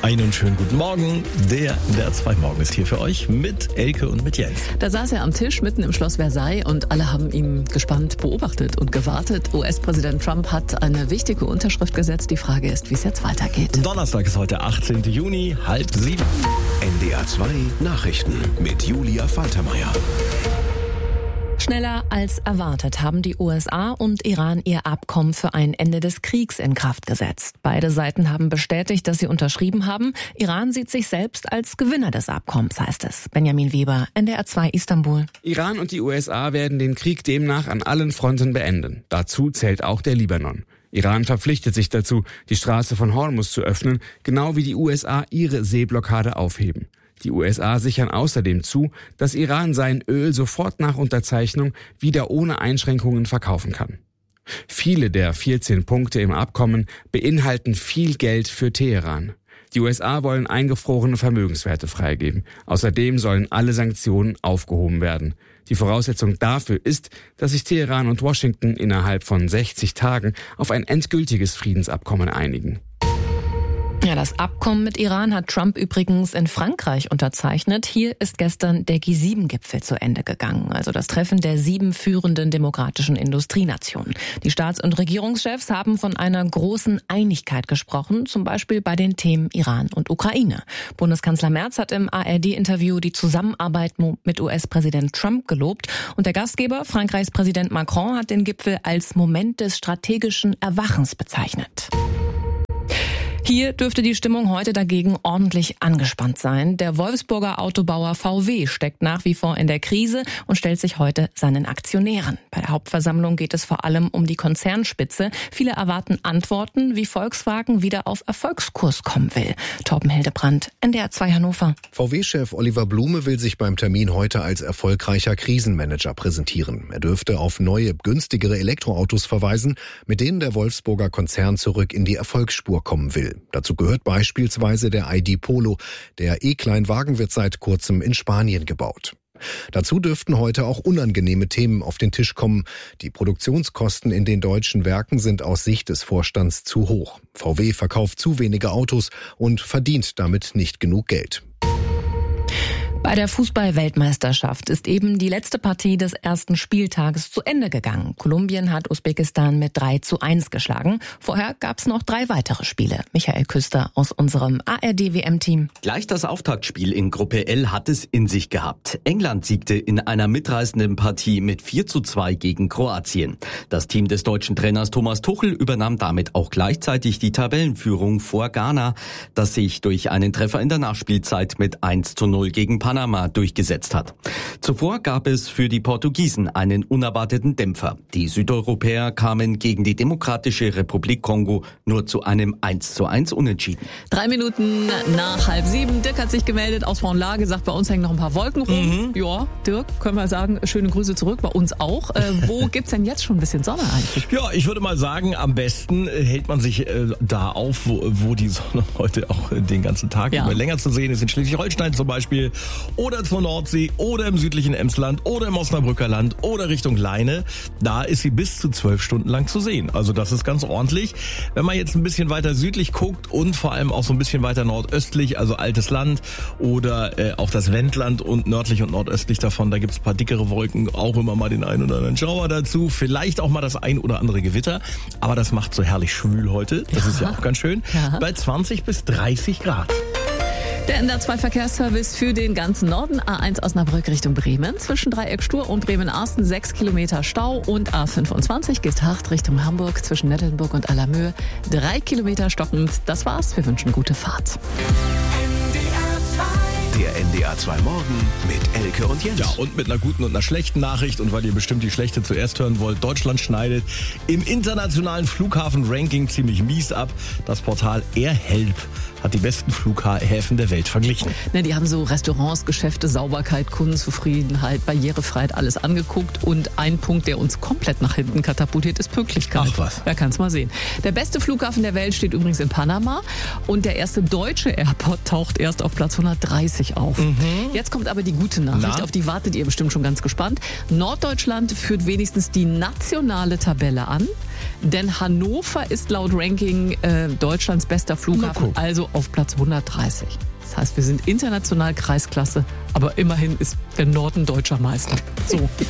Einen schönen guten Morgen. Der zwei Morgen ist hier für euch mit Elke und mit Jens. Da saß er am Tisch mitten im Schloss Versailles und alle haben ihn gespannt beobachtet und gewartet. US-Präsident Trump hat eine wichtige Unterschrift gesetzt. Die Frage ist, wie es jetzt weitergeht. Donnerstag ist heute 18. Juni, 6:30. NDR 2 Nachrichten mit Julia Faltermeier. Schneller als erwartet haben die USA und Iran ihr Abkommen für ein Ende des Kriegs in Kraft gesetzt. Beide Seiten haben bestätigt, dass sie unterschrieben haben. Iran sieht sich selbst als Gewinner des Abkommens, heißt es. Benjamin Weber, NDR 2 Istanbul. Iran und die USA werden den Krieg demnach an allen Fronten beenden. Dazu zählt auch der Libanon. Iran verpflichtet sich dazu, die Straße von Hormuz zu öffnen, genau wie die USA ihre Seeblockade aufheben. Die USA sichern außerdem zu, dass Iran sein Öl sofort nach Unterzeichnung wieder ohne Einschränkungen verkaufen kann. Viele der 14 Punkte im Abkommen beinhalten viel Geld für Teheran. Die USA wollen eingefrorene Vermögenswerte freigeben. Außerdem sollen alle Sanktionen aufgehoben werden. Die Voraussetzung dafür ist, dass sich Teheran und Washington innerhalb von 60 Tagen auf ein endgültiges Friedensabkommen einigen. Ja, das Abkommen mit Iran hat Trump übrigens in Frankreich unterzeichnet. Hier ist gestern der G7-Gipfel zu Ende gegangen, also das Treffen der 7 führenden demokratischen Industrienationen. Die Staats- und Regierungschefs haben von einer großen Einigkeit gesprochen, zum Beispiel bei den Themen Iran und Ukraine. Bundeskanzler Merz hat im ARD-Interview die Zusammenarbeit mit US-Präsident Trump gelobt und der Gastgeber, Frankreichs Präsident Macron, hat den Gipfel als Moment des strategischen Erwachens bezeichnet. Hier dürfte die Stimmung heute dagegen ordentlich angespannt sein. Der Wolfsburger Autobauer VW steckt nach wie vor in der Krise und stellt sich heute seinen Aktionären. Bei der Hauptversammlung geht es vor allem um die Konzernspitze. Viele erwarten Antworten, wie Volkswagen wieder auf Erfolgskurs kommen will. Torben Hildebrand, NDR 2 Hannover. VW-Chef Oliver Blume will sich beim Termin heute als erfolgreicher Krisenmanager präsentieren. Er dürfte auf neue, günstigere Elektroautos verweisen, mit denen der Wolfsburger Konzern zurück in die Erfolgsspur kommen will. Dazu gehört beispielsweise der ID Polo. Der E-Kleinwagen wird seit kurzem in Spanien gebaut. Dazu dürften heute auch unangenehme Themen auf den Tisch kommen. Die Produktionskosten in den deutschen Werken sind aus Sicht des Vorstands zu hoch. VW verkauft zu wenige Autos und verdient damit nicht genug Geld. Bei der Fußball-Weltmeisterschaft ist eben die letzte Partie des ersten Spieltages zu Ende gegangen. Kolumbien hat Usbekistan mit 3:1 geschlagen. Vorher gab es noch 3 weitere Spiele. Michael Küster aus unserem ARD-WM-Team. Gleich das Auftaktspiel in Gruppe L hat es in sich gehabt. England siegte in einer mitreißenden Partie mit 4:2 gegen Kroatien. Das Team des deutschen Trainers Thomas Tuchel übernahm damit auch gleichzeitig die Tabellenführung vor Ghana, das sich durch einen Treffer in der Nachspielzeit mit 1:0 gegen Panama durchgesetzt hat. Zuvor gab es für die Portugiesen einen unerwarteten Dämpfer. Die Südeuropäer kamen gegen die Demokratische Republik Kongo nur zu einem 1:1 Unentschieden. 3 Minuten nach 6:30. Dirk hat sich gemeldet aus Frauenlage, gesagt, bei uns hängen noch ein paar Wolken rum. Ja, Dirk, können wir sagen, schöne Grüße zurück, bei uns auch. Wo gibt's denn jetzt schon ein bisschen Sonne eigentlich? Ja, ich würde mal sagen, am besten hält man sich da auf, wo die Sonne heute auch den ganzen Tag über länger zu sehen ist. In Schleswig-Holstein zum Beispiel oder zur Nordsee oder im südlichen Emsland oder im Osnabrücker Land oder Richtung Leine. Da ist sie bis zu 12 Stunden lang zu sehen. Also das ist ganz ordentlich. Wenn man jetzt ein bisschen weiter südlich guckt und vor allem auch so ein bisschen weiter nordöstlich, also Altes Land oder auch das Wendland und nördlich und nordöstlich davon, da gibt's ein paar dickere Wolken, auch immer mal den einen oder anderen Schauer dazu. Vielleicht auch mal das ein oder andere Gewitter. Aber das macht so herrlich schwül heute. Das ist ja auch ganz schön. Bei 20 bis 30 Grad. Der NDR 2 Verkehrsservice für den ganzen Norden. A1 Osnabrück Richtung Bremen. Zwischen Dreieck Stur und Bremen-Arsten 6 Kilometer Stau. Und A25 Geesthacht Richtung Hamburg zwischen Nettelnburg und Allermöhe 3 Kilometer stockend. Das war's. Wir wünschen gute Fahrt. Der NDR 2 Morgen mit Elke und Jens. Ja, und mit einer guten und einer schlechten Nachricht. Und weil ihr bestimmt die schlechte zuerst hören wollt, Deutschland schneidet im internationalen Flughafen-Ranking ziemlich mies ab. Das Portal AirHelp hat die besten Flughäfen der Welt verglichen. Ne, die haben so Restaurants, Geschäfte, Sauberkeit, Kundenzufriedenheit, Barrierefreiheit, alles angeguckt. Und ein Punkt, der uns komplett nach hinten katapultiert, ist Pünktlichkeit. Ach was. Wer kann's mal sehen. Der beste Flughafen der Welt steht übrigens in Panama. Und der erste deutsche Airport taucht erst auf Platz 130 auf. Jetzt kommt aber die gute Nachricht, auf die wartet ihr bestimmt schon ganz gespannt. Norddeutschland führt wenigstens die nationale Tabelle an. Denn Hannover ist laut Ranking Deutschlands bester Flughafen, also auf Platz 130. Das heißt, wir sind international Kreisklasse, aber immerhin ist der Norden deutscher Meister. So.